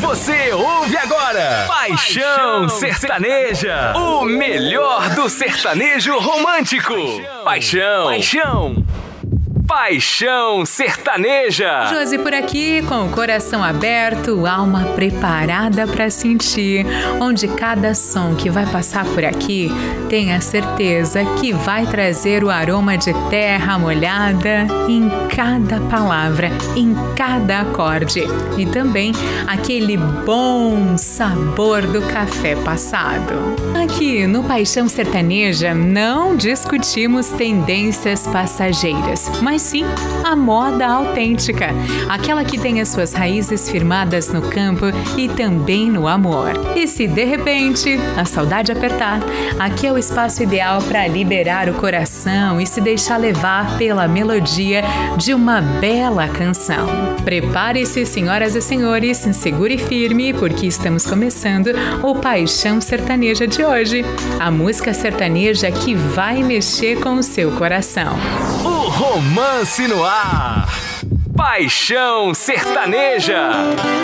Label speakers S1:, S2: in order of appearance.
S1: Você ouve agora Paixão Sertaneja, o melhor do sertanejo romântico. Paixão Sertaneja.
S2: Josi por aqui, com o coração aberto, alma preparada para sentir, onde cada som que vai passar por aqui, tenha certeza que vai trazer o aroma de terra molhada em cada palavra, em cada acorde, e também aquele bom sabor do café passado. Aqui no Paixão Sertaneja não discutimos tendências passageiras, mas sim a moda autêntica, aquela que tem as suas raízes firmadas no campo e também no amor. E se de repente a saudade apertar, aqui é o espaço ideal para liberar o coração e se deixar levar pela melodia de uma bela canção. Prepare-se, senhoras e senhores, segure firme, porque estamos começando o Paixão Sertaneja de hoje, a música sertaneja que vai mexer com o seu coração.
S1: O romance no ar. Paixão Sertaneja.